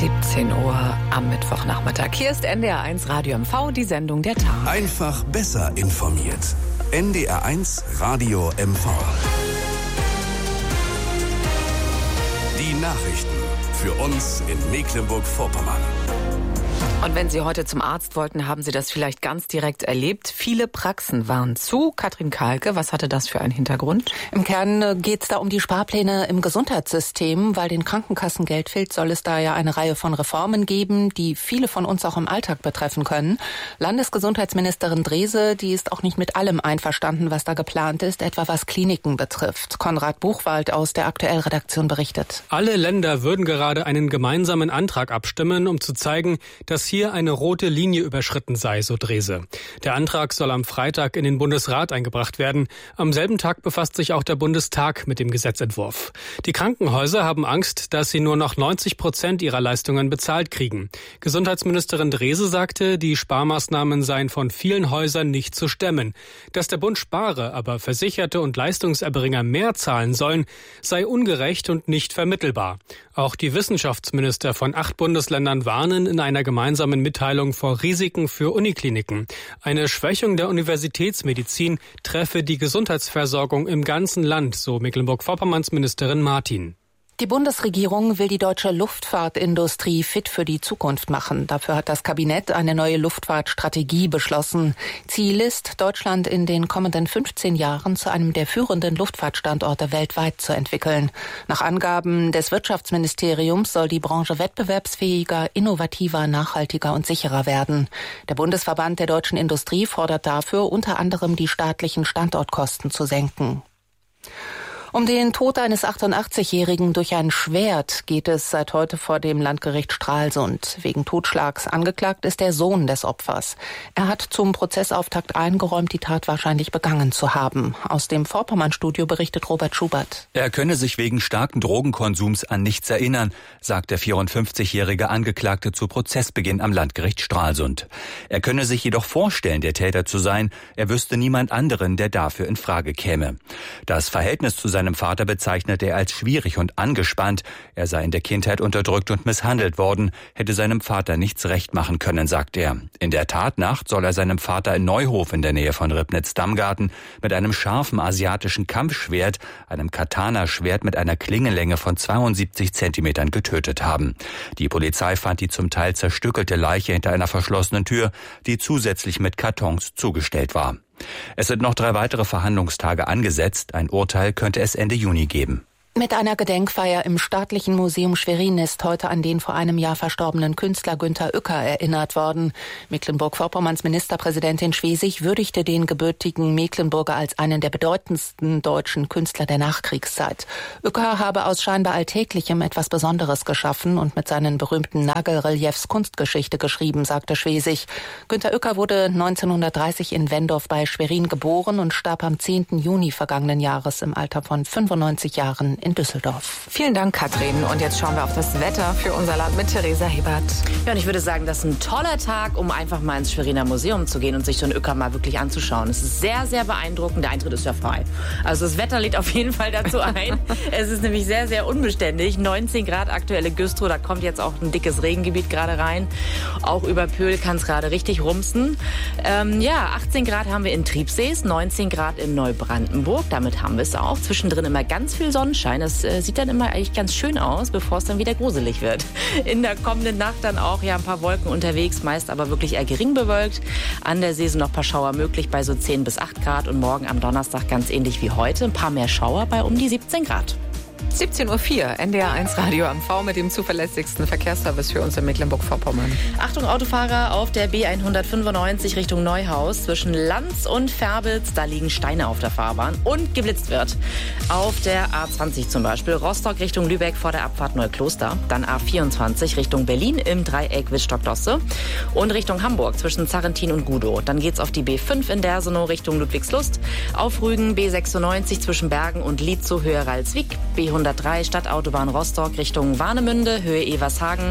17 Uhr am Mittwochnachmittag. Hier ist NDR1 Radio MV, die Sendung der Tag. Einfach besser informiert. NDR1 Radio MV. Die Nachrichten für uns in Mecklenburg-Vorpommern. Und wenn Sie heute zum Arzt wollten, haben Sie das vielleicht ganz direkt erlebt. Viele Praxen waren zu. Katrin Kahlke, was hatte das für einen Hintergrund? Im Kern geht es da um die Sparpläne im Gesundheitssystem. Weil den Krankenkassen Geld fehlt, soll es da ja eine Reihe von Reformen geben, die viele von uns auch im Alltag betreffen können. Landesgesundheitsministerin Drese, die ist auch nicht mit allem einverstanden, was da geplant ist, etwa was Kliniken betrifft. Konrad Buchwald aus der Aktuell-Redaktion berichtet. Alle Länder würden gerade einen gemeinsamen Antrag abstimmen, um zu zeigen, dass hier eine rote Linie überschritten sei, so Drese. Der Antrag soll am Freitag in den Bundesrat eingebracht werden. Am selben Tag befasst sich auch der Bundestag mit dem Gesetzentwurf. Die Krankenhäuser haben Angst, dass sie nur noch 90% ihrer Leistungen bezahlt kriegen. Gesundheitsministerin Drese sagte, die Sparmaßnahmen seien von vielen Häusern nicht zu stemmen. Dass der Bund spare, aber Versicherte und Leistungserbringer mehr zahlen sollen, sei ungerecht und nicht vermittelbar. Auch die Wissenschaftsminister von 8 Bundesländern warnen in einer gemeinsamen Mitteilung vor Risiken für Unikliniken. Eine Schwächung der Universitätsmedizin treffe die Gesundheitsversorgung im ganzen Land, so Mecklenburg-Vorpommerns Ministerin Martin. Die Bundesregierung will die deutsche Luftfahrtindustrie fit für die Zukunft machen. Dafür hat das Kabinett eine neue Luftfahrtstrategie beschlossen. Ziel ist, Deutschland in den kommenden 15 Jahren zu einem der führenden Luftfahrtstandorte weltweit zu entwickeln. Nach Angaben des Wirtschaftsministeriums soll die Branche wettbewerbsfähiger, innovativer, nachhaltiger und sicherer werden. Der Bundesverband der deutschen Industrie fordert dafür unter anderem, die staatlichen Standortkosten zu senken. Um den Tod eines 88-Jährigen durch ein Schwert geht es seit heute vor dem Landgericht Stralsund. Wegen Totschlags angeklagt ist der Sohn des Opfers. Er hat zum Prozessauftakt eingeräumt, die Tat wahrscheinlich begangen zu haben. Aus dem Vorpommern-Studio berichtet Robert Schubert. Er könne sich wegen starken Drogenkonsums an nichts erinnern, sagt der 54-jährige Angeklagte zu Prozessbeginn am Landgericht Stralsund. Er könne sich jedoch vorstellen, der Täter zu sein. Er wüsste niemand anderen, der dafür in Frage käme. Das Verhältnis zu seinem Vater bezeichnete er als schwierig und angespannt. Er sei in der Kindheit unterdrückt und misshandelt worden, hätte seinem Vater nichts recht machen können, sagt er. In der Tatnacht soll er seinem Vater in Neuhof in der Nähe von Ribnitz-Damgarten mit einem scharfen asiatischen Kampfschwert, einem Katana-Schwert mit einer Klingenlänge von 72 Zentimetern getötet haben. Die Polizei fand die zum Teil zerstückelte Leiche hinter einer verschlossenen Tür, die zusätzlich mit Kartons zugestellt war. Es sind noch 3 weitere Verhandlungstage angesetzt. Ein Urteil könnte es Ende Juni geben. Mit einer Gedenkfeier im Staatlichen Museum Schwerin ist heute an den vor einem Jahr verstorbenen Künstler Günter Uecker erinnert worden. Mecklenburg-Vorpommerns Ministerpräsidentin Schwesig würdigte den gebürtigen Mecklenburger als einen der bedeutendsten deutschen Künstler der Nachkriegszeit. Uecker habe aus scheinbar Alltäglichem etwas Besonderes geschaffen und mit seinen berühmten Nagelreliefs Kunstgeschichte geschrieben, sagte Schwesig. Günter Uecker wurde 1930 in Wendorf bei Schwerin geboren und starb am 10. Juni vergangenen Jahres im Alter von 95 Jahren in Düsseldorf. Vielen Dank, Katrin. Und jetzt schauen wir auf das Wetter für unser Land mit Theresa Hebert. Ja, und ich würde sagen, das ist ein toller Tag, um einfach mal ins Schweriner Museum zu gehen und sich so einen Uecker mal wirklich anzuschauen. Es ist sehr, sehr beeindruckend. Der Eintritt ist ja frei. Also das Wetter lädt auf jeden Fall dazu ein. Es ist nämlich sehr, sehr unbeständig. 19 Grad aktuelle Güstrow. Da kommt jetzt auch ein dickes Regengebiet gerade rein. Auch über Pöhl kann es gerade richtig rumsen. 18 Grad haben wir in Triebsees, 19 Grad in Neubrandenburg. Damit haben wir es auch. Zwischendrin immer ganz viel Sonnenschein. Das sieht dann immer eigentlich ganz schön aus, bevor es dann wieder gruselig wird. In der kommenden Nacht dann auch ein paar Wolken unterwegs, meist aber wirklich eher gering bewölkt. An der See sind noch ein paar Schauer möglich bei so 10 bis 8 Grad und morgen am Donnerstag ganz ähnlich wie heute. Ein paar mehr Schauer bei um die 17 Grad. 17.04 Uhr, NDR1 Radio MV mit dem zuverlässigsten Verkehrsservice für uns in Mecklenburg-Vorpommern. Achtung Autofahrer auf der B195 Richtung Neuhaus zwischen Lanz und Färbitz. Da liegen Steine auf der Fahrbahn und geblitzt wird. Auf der A20 zum Beispiel Rostock Richtung Lübeck vor der Abfahrt Neukloster. Dann A24 Richtung Berlin im Dreieck Wittstock-Dosse. Und Richtung Hamburg zwischen Zarrentin und Gudow. Dann geht's auf die B5 in Dersenow Richtung Ludwigslust. Auf Rügen B96 zwischen Bergen und Lietzow Höhe Ralswiek. B103 Stadtautobahn Rostock Richtung Warnemünde, Höhe Evershagen.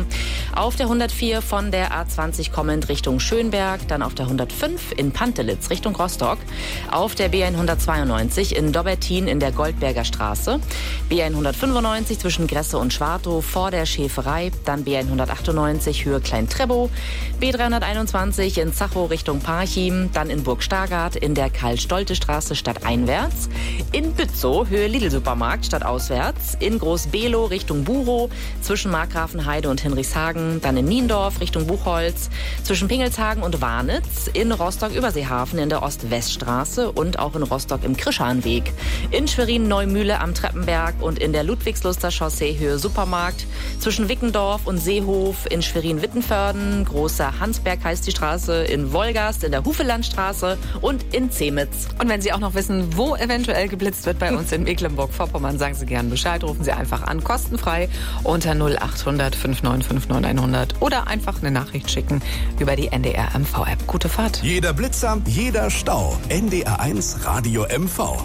Auf der 104 von der A20 kommend Richtung Schönberg, dann auf der 105 in Pantelitz Richtung Rostock, auf der B192 in Dobbertin in der Goldberger Straße, B195 zwischen Gresse und Schwartow vor der Schäferei, dann B198 Höhe Klein-Trebow, B321 in Zachow Richtung Parchim, dann in Burg Stargard in der Karl-Stolte-Straße stadteinwärts, in Bützow Höhe Lidl-Supermarkt stadtauswärts, in Groß-Below Richtung Burow, zwischen Markgrafenheide und Hinrichshagen, dann in Niendorf Richtung Buchholz, zwischen Pingelshagen und Warnitz, in Rostock-Überseehafen in der Ost-West-Straße und auch in Rostock im Krischanweg, in Schwerin-Neumühle am Treppenberg und in der Ludwigsluster Chaussee Höhe Supermarkt, zwischen Wickendorf und Seehof, in Schwerin-Wittenförden, Großer Hansberg heißt die Straße, in Wolgast in der Hufelandstraße und in Zemitz. Und wenn Sie auch noch wissen, wo eventuell geblitzt wird bei uns in Mecklenburg-Vorpommern, sagen Sie gerne Bescheid, rufen Sie einfach an, kostenfrei unter 0800 5959 100 oder einfach eine Nachricht schicken über die NDR MV-App. Gute Fahrt. Jeder Blitzer, jeder Stau. NDR1 Radio MV.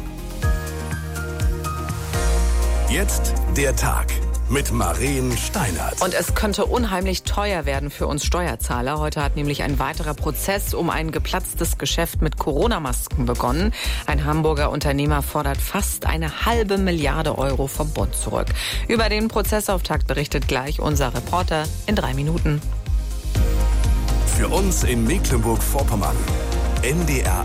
Jetzt der Tag mit Maren Steinert. Und es könnte unheimlich teuer werden für uns Steuerzahler. Heute hat nämlich ein weiterer Prozess um ein geplatztes Geschäft mit Corona-Masken begonnen. Ein Hamburger Unternehmer fordert fast 1,5 Milliarde Euro vom Bund zurück. Über den Prozessauftakt berichtet gleich unser Reporter in 3 Minuten. Für uns in Mecklenburg-Vorpommern. NDR